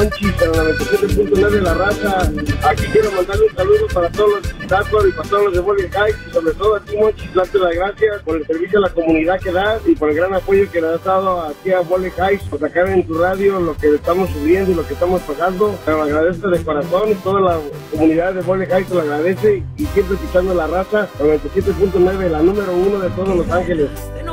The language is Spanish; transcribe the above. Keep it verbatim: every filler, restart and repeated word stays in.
Monchis en la noventa y siete punto nueve de la raza. Aquí quiero mandarle un saludo para todos los Tacos y para todos los de Bowling Heights, y sobre todo a ti, Monchis, darte las gracias por el servicio a la comunidad que das y por el gran apoyo que le has dado aquí a Bowling Heights, por sacar en tu radio lo que estamos subiendo y lo que estamos pagando. Te lo agradezco de corazón y toda la comunidad de Bowling Heights te lo agradece, y siempre escuchando la raza noventa y siete punto nueve, la número uno de todos Los Ángeles.